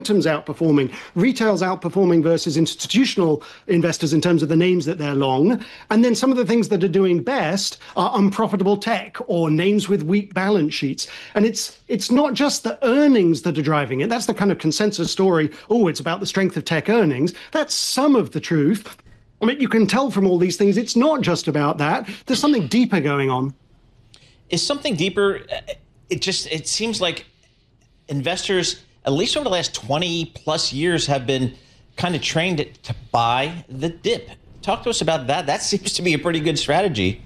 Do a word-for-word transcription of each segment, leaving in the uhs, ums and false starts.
momentum's outperforming, retail's outperforming versus institutional investors in terms of the names that they're long. And then some of the things that are doing best are unprofitable tech or names with weak balance sheets. And it's it's not just the earnings that are driving it. That's the kind of consensus story. Oh, it's about the strength of tech earnings. That's some of the truth. I mean, you can tell from all these things, it's not just about that. There's something deeper going on. Is something deeper? It just, it seems like investors, at least over the last twenty plus years, have been kind of trained to buy the dip. Talk to us about that. That seems to be a pretty good strategy.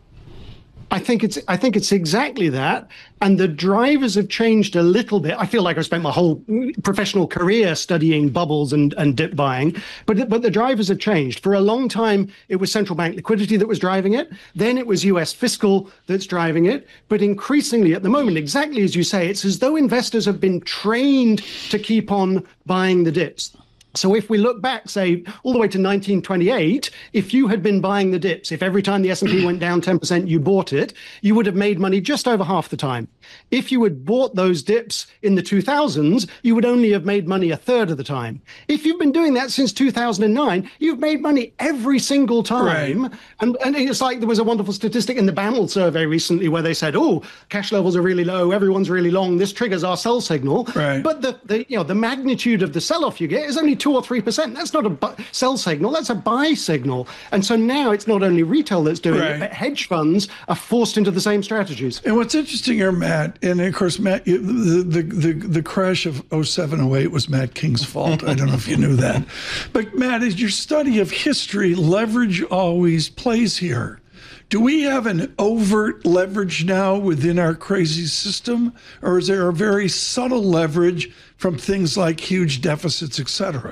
I think it's I think it's exactly that. And the drivers have changed a little bit. I feel like I've spent my whole professional career studying bubbles and, and dip buying, but, but the drivers have changed. For a long time, it was central bank liquidity that was driving it. Then it was U S fiscal that's driving it. But increasingly at the moment, exactly as you say, it's as though investors have been trained to keep on buying the dips. So if we look back, say, all the way to nineteen twenty-eight, if you had been buying the dips, if every time the S and P went down ten percent, you bought it, you would have made money just over half the time. If you had bought those dips in the two thousands, you would only have made money a third of the time. If you've been doing that since two thousand nine, you've made money every single time. Right. And, and it's like there was a wonderful statistic in the BAML survey recently where they said, oh, cash levels are really low, everyone's really long, this triggers our sell signal. Right. But the, the, you know, the magnitude of the sell-off you get is only two or three percent. That's not a bu- sell signal, that's a buy signal. And so now it's not only retail that's doing right. it, but hedge funds are forced into the same strategies. And what's interesting here, Matt, and of course, Matt, the the the, the crash of oh seven oh eight was Matt King's fault. I don't know if you knew that. But Matt, as your study of history, leverage always plays here. Do we have an overt leverage now within our crazy system, or is there a very subtle leverage from things like huge deficits, et cetera?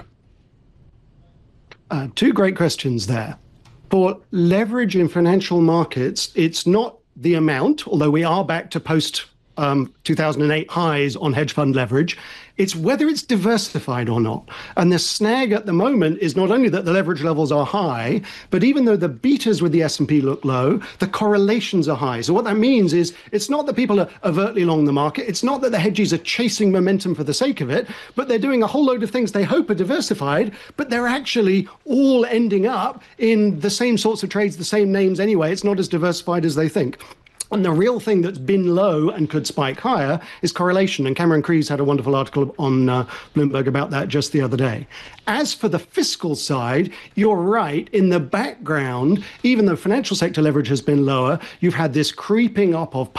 Uh, two great questions there. For leverage in financial markets, it's not the amount, although we are back to post um, two thousand eight highs on hedge fund leverage. It's whether it's diversified or not. And the snag at the moment is not only that the leverage levels are high, but even though the betas with the S and P look low, the correlations are high. So what that means is it's not that people are overtly long the market. It's not that the hedges are chasing momentum for the sake of it, but they're doing a whole load of things they hope are diversified, but they're actually all ending up in the same sorts of trades, the same names anyway. It's not as diversified as they think. And the real thing that's been low and could spike higher is correlation. And Cameron Krees had a wonderful article on uh, Bloomberg about that just the other day. As for the fiscal side, you're right. In the background, even though financial sector leverage has been lower, you've had this creeping up of